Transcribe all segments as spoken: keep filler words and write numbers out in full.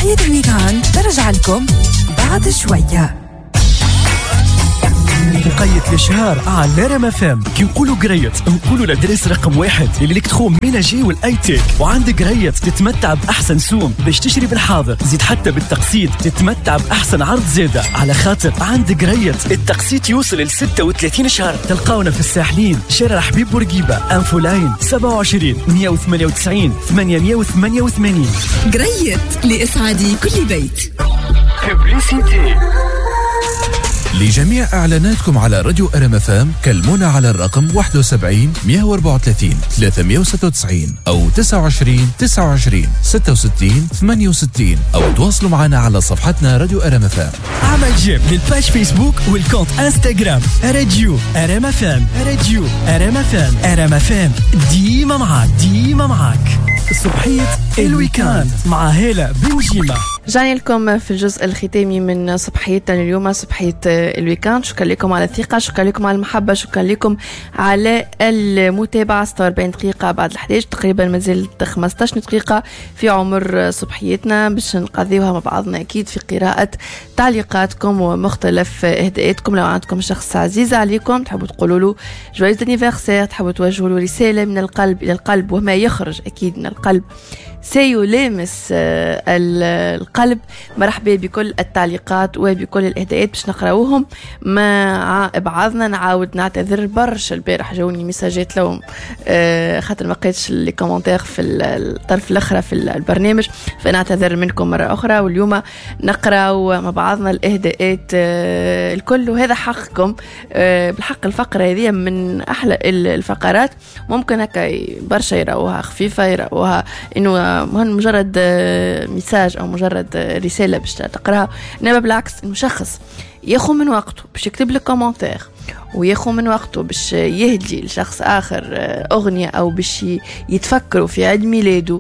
صباحية الويكاند برجع لكم بعد شوية. وقيت الشهر على ريم اف ام. كي نقولوا قريت نقولوا لدرس رقم واحد الالكترون ميناجي والاي تيك. وعندك قريت تتمتع باحسن سوم باش تشتري بالحاضر، زيد حتى بالتقسيط تتمتع باحسن عرض زياده، على خاطر عندك قريت التقسيط يوصل ل ستة وثلاثين شهر. تلقاونا في الساحلين، شارع حبيب بورقيبه، انفو لاين سبعة وعشرين مية وثمانية وتسعين ثمانمية وثمانية وثمانين. قريت لإسعاد كل بيت. ببليسيتي. لجميع إعلاناتكم على راديو ار ام اف ام كلمونا على الرقم واحد وسبعين مية وأربعة وثلاثين ثلاثمية وستة وتسعين أو تسعة وعشرين تسعة وعشرين ستة وستين ثمانية وستين أو تواصلوا معنا على صفحتنا راديو ار ام اف ام. عمل جيم للباج فيسبوك والكونت انستغرام راديو ار ام اف ام. راديو ار ام اف ام. ار ام اف ام ديما معاك ديما معاك. صبحية الويكاند مع هالة بوجيمة. رجعنا لكم في الجزء الختامي من صبحيتنا اليوم، صبحية الويكاند. شكرا لكم على الثقة، شكرا لكم على المحبة، شكرا لكم على المتابعة. ستة وأربعين دقيقة بعد الحداش تقريبا، مازالت خمسطاش دقيقة في عمر صبحيتنا باش نقضيوها مع بعضنا أكيد في قراءة تعليقاتكم ومختلف إهداءاتكم. لو عندكم شخص عزيز عليكم تحبوا تقولوا له جويز انيفرسير، تحبوا توجهوا له رسالة من القلب إلى القلب وما يخرج أكيد من القلب سيلامس القلب، مرحبا بكل التعليقات وبكل الإهداءات باش نقراوهم مع بعضنا. نعاود نعتذر برشا، البارح جاوني ميساجات لهم خاطر ما قيتش لي كومنتير في الطرف الاخر في البرنامج، فنعتذر منكم مرة أخرى. واليوم نقراو مع بعضنا الإهداءات الكل، وهذا حقكم بالحق. الفقرة هذه من أحلى الفقرات، ممكن هكا برشا يراوها خفيفة، يراوها إنه مجرد ميساج أو مجرد رسالة باش تقراها، إنما بالعكس إنه شخص ياخو من وقته باش يكتب لك كومنتير، وياخو من وقته باش يهدي لشخص آخر أغنية، أو باش يتفكروا في عيد ميلاده،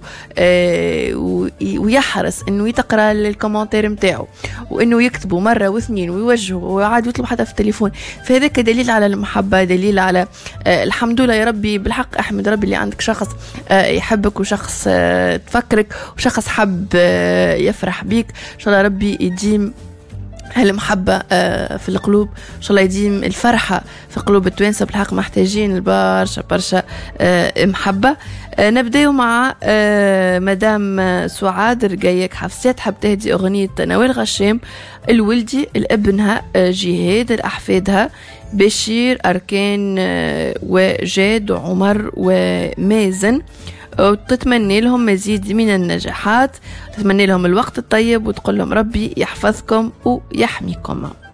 ويحرص إنه يتقرأ الكومنتير متاعه، وإنه يكتبوا مرة واثنين ويوجهوا ويعاد يطلب حتى في التليفون. فهذاك دليل على المحبة، دليل على الحمد لله يا ربي. بالحق أحمد ربي اللي عندك شخص يحبك، وشخص تفكرك، وشخص حب يفرح بيك. إن شاء الله ربي يديم هالمحبة في القلوب، إن شاء الله يديم الفرحة في قلوب التوانسة. بالحق محتاجين برشا برشا محبة. نبدأ مع مدام سعاد رقايك حفصات، حب تهدي أغنية نوال غشام الولدي لابنها جهاد، الأحفادها بشير أركان وجاد وعمر ومازن، وتتمنى لهم مزيد من النجاحات، تتمنى لهم الوقت الطيب، وتقول لهم ربي يحفظكم ويحميكم.